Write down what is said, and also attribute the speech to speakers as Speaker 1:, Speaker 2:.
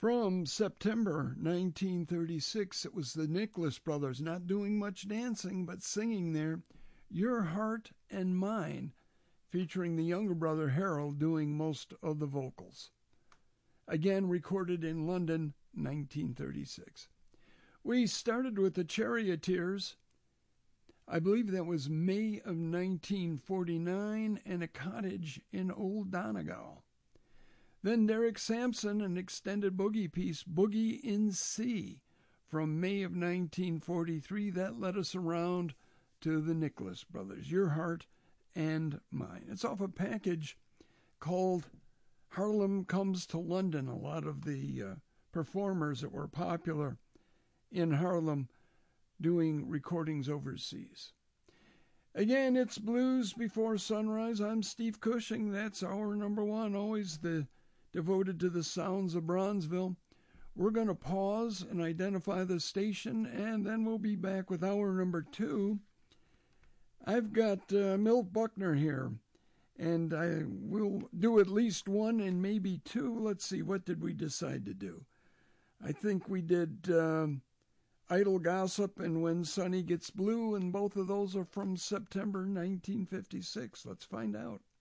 Speaker 1: From September 1936, it was the Nicholas Brothers, not doing much dancing, but singing there, Your Heart and Mine, featuring the younger brother Harold doing most of the vocals. Again, recorded in London, 1936. We started with the Charioteers. I believe that was May of 1949, and A Cottage in Old Donegal. Then Derek Sampson, an extended boogie piece, Boogie in C, from May of 1943. That led us around to the Nicholas Brothers, Your Heart and Mine. It's off a package called Harlem Comes to London. A lot of the performers that were popular in Harlem doing recordings overseas. Again, it's Blues Before Sunrise. I'm Steve Cushing. That's our number one, always devoted to the sounds of Bronzeville. We're going to pause and identify the station, and then we'll be back with hour number two. I've got Milt Buckner here, and I will do at least one and maybe two. Let's see, what did we decide to do? I think we did Idle Gossip and When Sunny Gets Blue, and both of those are from September 1956. Let's find out.